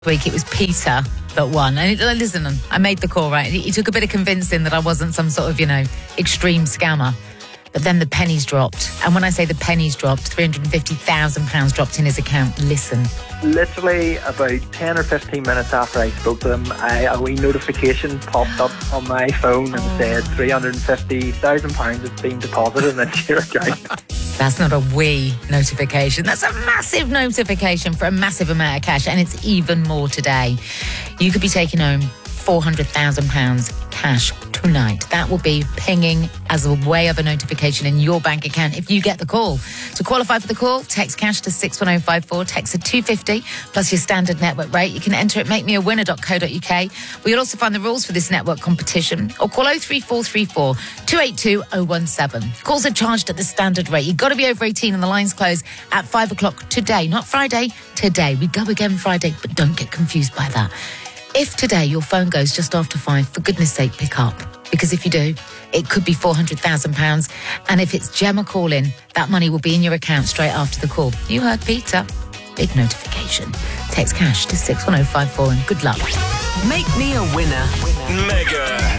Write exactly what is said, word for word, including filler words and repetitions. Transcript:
week it was Peter that won, and it, listen, I made the call, right? It took a bit of convincing that I wasn't some sort of, you know, extreme scammer, but then the pennies dropped, and when I say the pennies dropped, three hundred fifty thousand pounds dropped in his account. Listen. Literally about ten or fifteen minutes after I spoke to them, I, a wee notification popped up on my phone and oh. said three hundred fifty thousand pounds has been deposited into your account. That's not a wee notification. That's a massive notification for a massive amount of cash, and it's even more today. You could be taking home four hundred thousand pounds cash tonight. That will be pinging as a way of a notification in your bank account if you get the call. To qualify for the call, text cash to six one oh five four, text at two fifty plus your standard network rate. You can enter at make me a winner dot co dot uk. We'll also find the rules for this network competition, or call oh three four three four, two eight two, oh one seven. Calls are charged at the standard rate. You've got to be over eighteen and the lines close at five o'clock today. Not Friday, today. We go again Friday, but don't get confused by that. If today your phone goes just after five, for goodness sake, pick up. Because if you do, it could be four hundred thousand pounds. And if it's Gemma calling, that money will be in your account straight after the call. You heard Peter. Big notification. Text cash to six one oh five four and good luck. Make me a winner. Mega